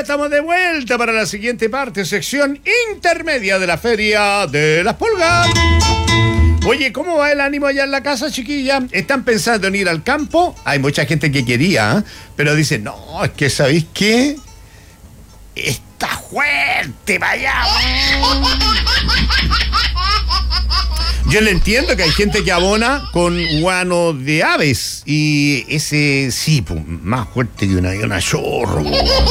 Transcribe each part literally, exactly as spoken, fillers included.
estamos de vuelta para la siguiente parte, sección intermedia de la Feria de las Pulgas. Oye, ¿cómo va el ánimo allá en la casa, chiquilla? ¿Están pensando en ir al campo? Hay mucha gente que quería, ¿eh? Pero dice, no, es que ¿sabéis qué? Está fuerte, vaya. Yo le entiendo que hay gente que abona con guano de aves y ese sí, pues, más fuerte que una, una chorro.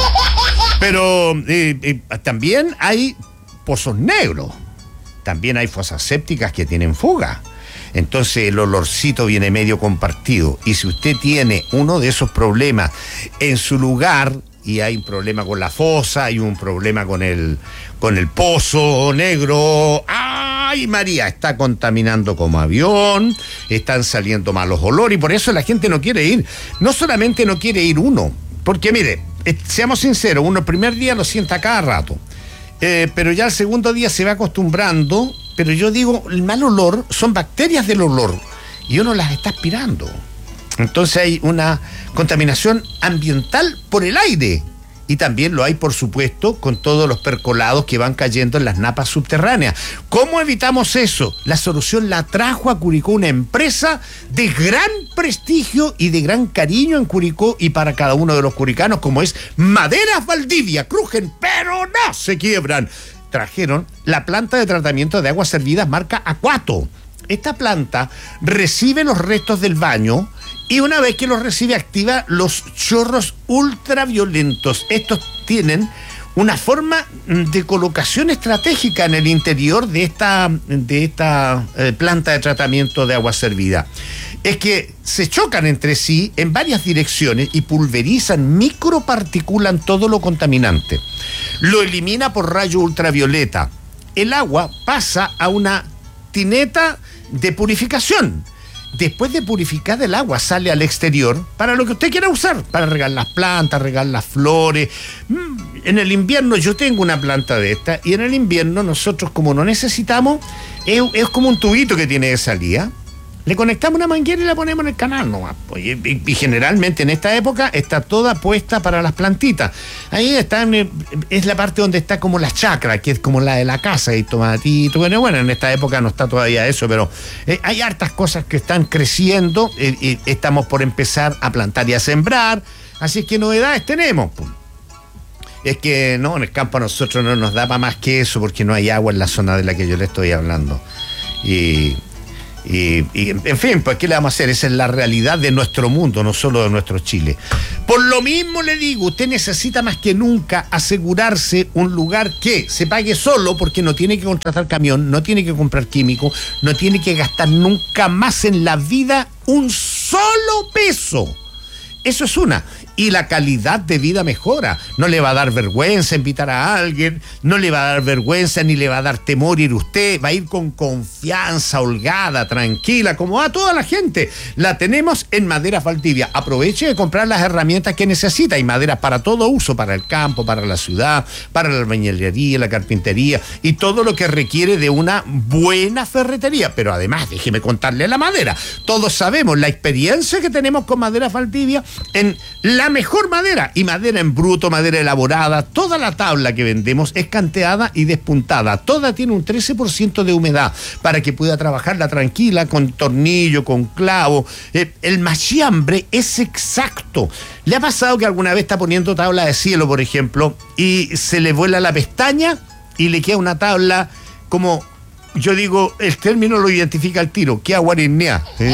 Pero eh, eh, también hay pozos negros. También hay fosas sépticas que tienen fuga. Entonces el olorcito viene medio compartido. Y si usted tiene uno de esos problemas en su lugar, y hay un problema con la fosa, hay un problema con el, con el pozo negro, ¡ay, María! Está contaminando como avión, están saliendo malos olores, y por eso la gente no quiere ir. No solamente no quiere ir uno, porque mire, eh, seamos sinceros, uno el primer día lo sienta cada rato. Eh, pero ya el segundo día se va acostumbrando, pero yo digo, el mal olor son bacterias del olor y uno las está aspirando. Entonces hay una contaminación ambiental por el aire y también lo hay, por supuesto, con todos los percolados que van cayendo en las napas subterráneas. ¿Cómo evitamos eso? La solución la trajo a Curicó una empresa de gran prestigio y de gran cariño en Curicó y para cada uno de los curicanos, como es Maderas Valdivia. Crujen, pero no se quiebran. Trajeron la planta de tratamiento de aguas servidas marca Aquato. Esta planta recibe los restos del baño y una vez que los recibe activa los chorros ultraviolentos. Estos tienen una forma de colocación estratégica en el interior de esta, de esta eh, planta de tratamiento de agua servida. Es que se chocan entre sí en varias direcciones y pulverizan, microparticulan todo lo contaminante. Lo elimina por rayo ultravioleta. El agua pasa a una tineta de purificación. Después de purificar el agua, sale al exterior para lo que usted quiera usar, para regar las plantas, regar las flores. En el invierno yo tengo una planta de esta y en el invierno nosotros, como no necesitamos, es, es como un tubito que tiene de salida. Le conectamos una manguera y la ponemos en el canal nomás. Y, y, y generalmente en esta época está toda puesta para las plantitas. Ahí está, es la parte donde está como la chacra, que es como la de la casa, y tomatito. Bueno, bueno, en esta época no está todavía eso, pero eh, hay hartas cosas que están creciendo. Eh, y estamos por empezar a plantar y a sembrar. Así que novedades tenemos. Es que no, en el campo a nosotros no nos da para más que eso, porque no hay agua en la zona de la que yo le estoy hablando. Y... Y, y en fin, pues ¿qué le vamos a hacer? Esa es la realidad de nuestro mundo, no solo de nuestro Chile. Por lo mismo le digo, usted necesita más que nunca asegurarse un lugar que se pague solo, porque no tiene que contratar camión, no tiene que comprar químicos, no tiene que gastar nunca más en la vida un solo peso. Eso es una. Y la calidad de vida mejora. No le va a dar vergüenza invitar a alguien, no le va a dar vergüenza ni le va a dar temor ir usted, va a ir con confianza, holgada, tranquila, como va toda la gente. La tenemos en Maderas Valdivia. Aproveche de comprar las herramientas que necesita. Hay maderas para todo uso, para el campo, para la ciudad, para la albañilería, la carpintería y todo lo que requiere de una buena ferretería. Pero además, déjeme contarle la madera. Todos sabemos la experiencia que tenemos con Maderas Valdivia en la mejor madera, y madera en bruto, madera elaborada. Toda la tabla que vendemos es canteada y despuntada, toda tiene un trece por ciento de humedad para que pueda trabajarla tranquila, con tornillo, con clavo. Eh, el machiambre es exacto. ¿Le ha pasado que alguna vez está poniendo tabla de cielo, por ejemplo, y se le vuela la pestaña y le queda una tabla como, yo digo, el término lo identifica al tiro, queda guarinea? ¿Eh?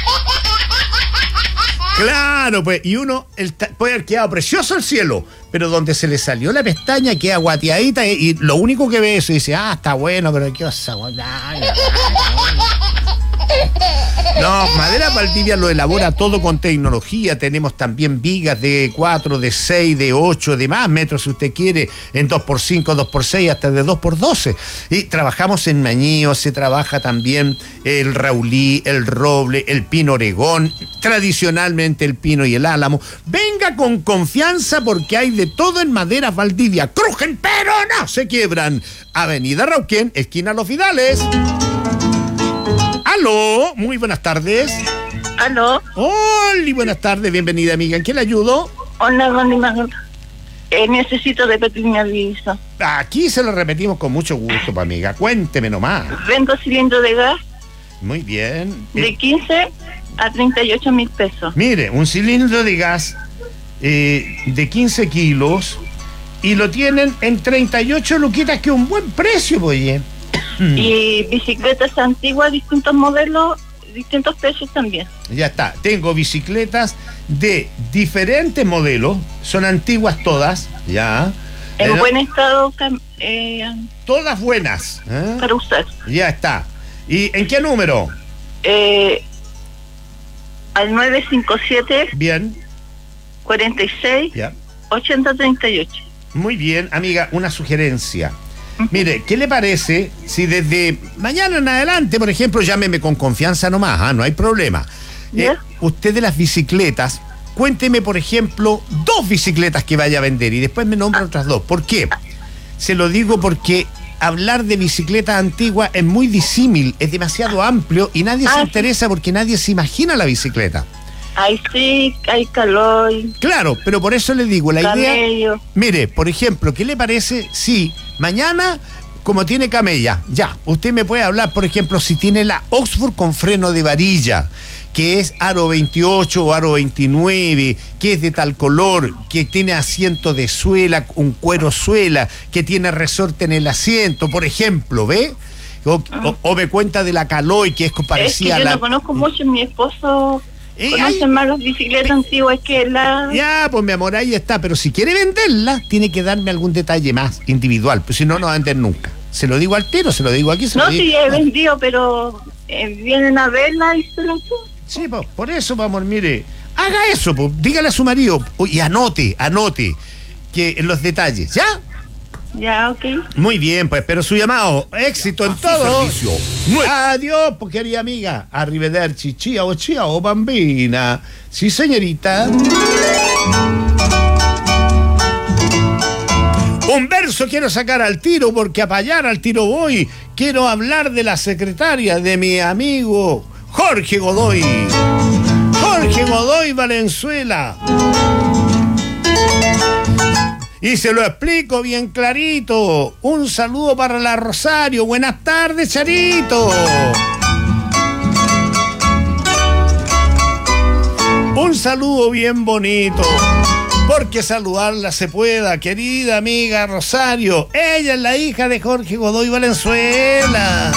Claro, pues, y uno el, puede haber quedado precioso el cielo, pero donde se le salió la pestaña queda guateadita y, y lo único que ve eso y dice, ah, está bueno, pero qué osa. No, Maderas Valdivia lo elabora todo con tecnología. Tenemos también vigas de cuatro, de seis, de ocho, de más metros si usted quiere, en dos por cinco, dos por seis, hasta de dos por doce. Y trabajamos en mañío, se trabaja también el raulí, el roble, el pino oregón, tradicionalmente el pino y el álamo. Venga con confianza porque hay de todo en Maderas Valdivia. Crujen, pero no se quiebran. Avenida Rauquén, esquina Los Vidales. Aló, muy buenas tardes. Aló. Hola, buenas tardes, bienvenida amiga. ¿En qué le ayudo? Hola, Ronnie. Eh, necesito repetir mi aviso. Aquí se lo repetimos con mucho gusto, pa' amiga. Cuénteme nomás. Vendo cilindro de gas Muy bien. de quince a treinta y ocho mil pesos. Mire, un cilindro de gas eh, de quince kilos y lo tienen en treinta y ocho luquitas, que es un buen precio, oye. Y bicicletas antiguas, distintos modelos, distintos precios también. Ya está. Tengo bicicletas de diferentes modelos, son antiguas todas, ya. En Eh, buen estado cam- eh, Todas buenas. ¿eh? para usar. Ya está. ¿Y en qué número? Eh, al nueve cinco siete, Bien, cuarenta y seis, ya. ochenta treinta y ocho. Muy bien, amiga, una sugerencia. Mire, ¿qué le parece si desde mañana en adelante, por ejemplo, llámeme con confianza nomás, ¿ah? No hay problema? Eh, ¿Ya? usted de las bicicletas, cuénteme, por ejemplo, dos bicicletas que vaya a vender y después me nombra otras dos. ¿Por qué? Se lo digo porque hablar de bicicletas antiguas es muy disímil, es demasiado amplio y nadie Ah, se sí. interesa porque nadie se imagina la bicicleta. Hay sí, hay calor, Claro, pero por eso le digo, la idea... camello. Mire, por ejemplo, ¿qué le parece si mañana, como tiene camella, ya, usted me puede hablar, por ejemplo, si tiene la Oxford con freno de varilla, que es aro veintiocho o aro veintinueve, que es de tal color, que tiene asiento de suela, un cuero suela, que tiene resorte en el asiento, por ejemplo, ¿ve? O, o, o me cuenta de la Caloi, que es Es que parecida yo a la... no conozco mucho, mi esposo Eh, conoce ay. más las bicicletas antiguas que la... Ya, pues mi amor, ahí está. Pero si quiere venderla, tiene que darme algún detalle más individual. Pues si no, no va a vender nunca. Se lo digo al tiro, se lo digo aquí, se No, lo digo. sí, he vendido, pero eh, vienen a verla y se la llevan. Sí, pues, por eso, pues, amor, mire. Haga eso, pues, dígale a su marido. Y anote, anote. Que en los detalles, ¿ya? Ya, ok. Muy bien, pues espero su llamado. Éxito en todo. Adiós, pues querida amiga. Arrivederci, ciao, ciao, bambina. Sí, señorita. Un verso quiero sacar al tiro, porque a payar al tiro voy. Quiero hablar de la secretaria de mi amigo Jorge Godoy. Jorge Godoy Valenzuela. Y se lo explico bien clarito. Un saludo para la Rosario. Buenas tardes, Charito. Un saludo bien bonito. Porque saludarla se pueda, querida amiga Rosario. Ella es la hija de Jorge Godoy Valenzuela.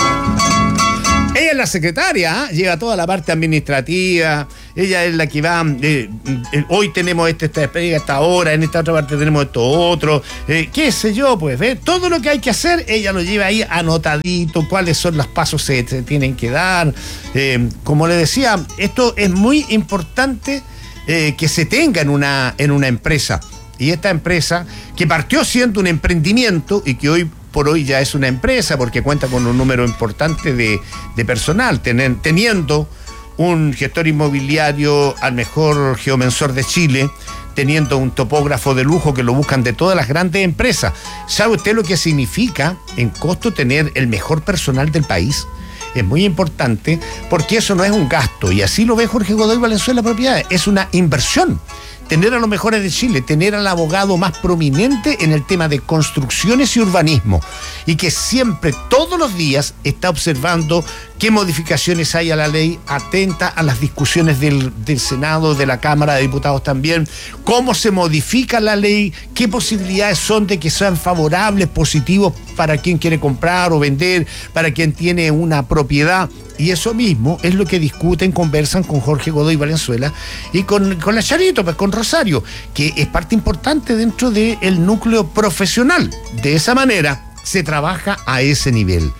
Ella es la secretaria, ¿eh? Lleva toda la parte administrativa. Ella es la que va, eh, eh, hoy tenemos este, esta despedida, esta hora, en esta otra parte tenemos esto otro, eh, qué sé yo, pues, ¿ves? Todo lo que hay que hacer, ella lo lleva ahí anotadito, cuáles son los pasos que se tienen que dar. Eh, como le decía, esto es muy importante eh, que se tenga en una, en una empresa. Y esta empresa, que partió siendo un emprendimiento y que hoy por hoy ya es una empresa, porque cuenta con un número importante de, de personal, tenen, teniendo un gestor inmobiliario al mejor geomensor de Chile, teniendo un topógrafo de lujo que lo buscan de todas las grandes empresas. ¿Sabe usted lo que significa en costo tener el mejor personal del país? Es muy importante, porque eso no es un gasto, y así lo ve Jorge Godoy Valenzuela Propiedades, es una inversión. Tener a los mejores de Chile, tener al abogado más prominente en el tema de construcciones y urbanismo, y que siempre, todos los días, está observando qué modificaciones hay a la ley, atenta a las discusiones del, del Senado, de la Cámara de Diputados también, cómo se modifica la ley, qué posibilidades son de que sean favorables, positivos para quien quiere comprar o vender, para quien tiene una propiedad. Y eso mismo es lo que discuten, conversan con Jorge Godoy Valenzuela y con, con la Charito, pues con Rosario, que es parte importante dentro del núcleo profesional. De esa manera se trabaja a ese nivel,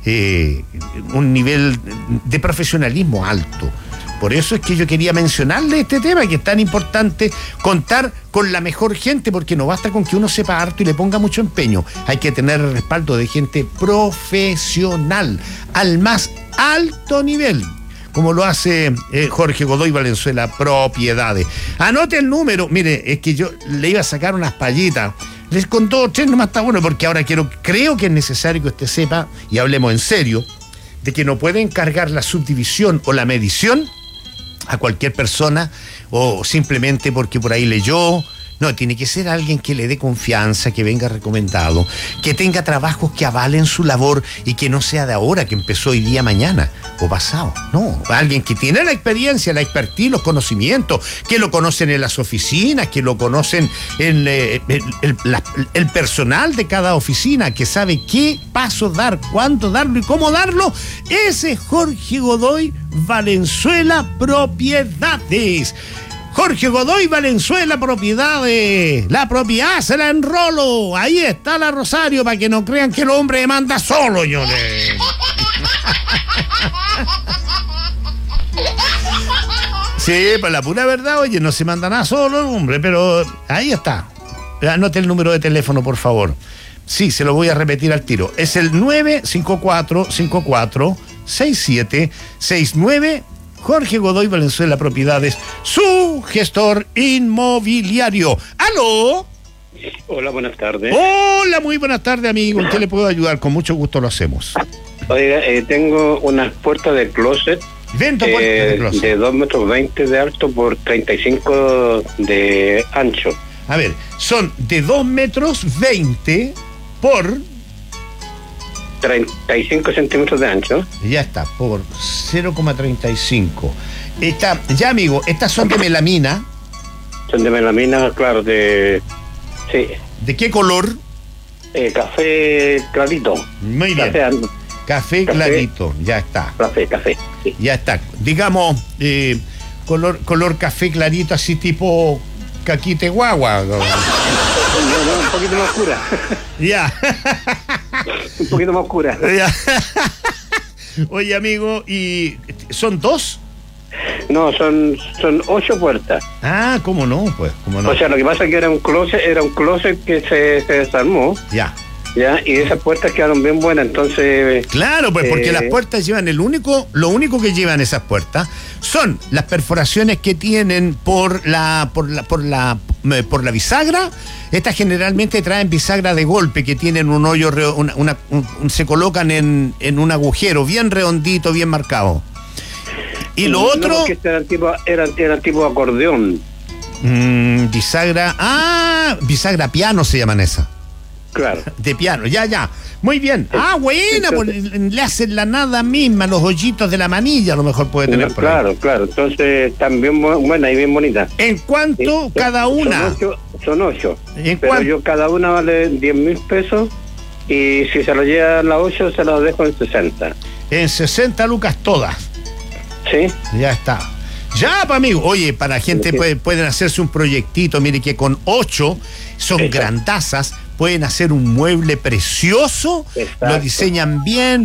eh, un nivel de profesionalismo alto. Por eso es que yo quería mencionarle este tema, que es tan importante contar con la mejor gente, porque no basta con que uno sepa harto y le ponga mucho empeño. Hay que tener el respaldo de gente profesional, al más alto nivel, como lo hace eh, Jorge Godoy Valenzuela Propiedades. Anote el número. Mire, es que yo le iba a sacar unas payitas. Les contó dos o tres, nomás está bueno, porque ahora quiero, creo que es necesario que usted sepa, y hablemos en serio, de que no puede encargar la subdivisión o la medición a cualquier persona, o simplemente porque por ahí leyó No, tiene que ser alguien que le dé confianza, que venga recomendado, que tenga trabajos que avalen su labor y que no sea de ahora, que empezó hoy día, mañana o pasado. No, alguien que tiene la experiencia, la expertise, los conocimientos, que lo conocen en las oficinas, que lo conocen en eh, el, el, la, el personal de cada oficina, que sabe qué paso dar, cuánto darlo y cómo darlo. Ese es Jorge Godoy Valenzuela Propiedades. Jorge Godoy Valenzuela Propiedades. La propiedad se la enrolo. Ahí está la Rosario, para que no crean que el hombre manda solo, yo le... Sí, pues la pura verdad, oye, no se manda nada solo, hombre, pero ahí está. Anote el número de teléfono, por favor. Sí, se lo voy a repetir al tiro. Es el nueve cinco cuatro cinco cuatro seis siete seis nueve. Jorge Godoy Valenzuela Propiedades, su gestor inmobiliario. ¡Aló! Hola, buenas tardes. Hola, muy buenas tardes, amigo. ¿En qué le puedo ayudar? Con mucho gusto lo hacemos. Oiga, eh, tengo unas puertas de closet, Vento eh, puertas de closet. de dos metros veinte de alto por treinta y cinco de ancho. A ver, son de dos metros veinte por... treinta y cinco centímetros de ancho. Ya está, por cero coma treinta y cinco. Esta, ya, amigo, estas son de melamina. Son de melamina, claro, de... Sí. ¿De qué color? Eh, café clarito. Muy bien. Café, Café, café clarito, ya está. café, café. Sí. Ya está. Digamos, eh, color, color café clarito, así tipo caquite guagua. No, no, un poquito más oscura. Ya. Un poquito más oscura. Ya. Oye, amigo, ¿y son dos? No, son son ocho puertas. Ah, ¿cómo no? Pues, ¿cómo no? O sea, lo que pasa es que era un closet, era un closet que se, se desarmó. Ya. Ya, y esas puertas quedaron bien buenas, entonces... Claro, pues porque eh, las puertas llevan el único, lo único que llevan esas puertas son las perforaciones que tienen por la, por la, por la, eh, por la bisagra. Estas generalmente traen bisagra de golpe, que tienen un hoyo, re, una, una, un, se colocan en, en un agujero bien redondito, bien marcado. Y lo no, otro... porque este era tipo, era, era tipo acordeón. Mmm, bisagra... Ah, bisagra piano se llaman esas. Claro. De piano, ya, ya. Muy bien. Ah, buena, pues le hacen la nada misma, los hoyitos de la manilla, a lo mejor puede tener por ahí. Claro, claro. Entonces, también buena y bien bonita. ¿En cuánto Sí, cada una? Son ocho. Son ocho. ¿En Pero cuánto? yo, cada una vale diez mil pesos. Y si se lo llevan las ocho, se las dejo en sesenta. En sesenta lucas todas. ¿Sí? Ya está. Ya, pa' amigo. Oye, para gente Sí. puede, pueden hacerse un proyectito. Mire que con ocho son Exacto. grandazas. Pueden hacer un mueble precioso. Exacto. Lo diseñan bien.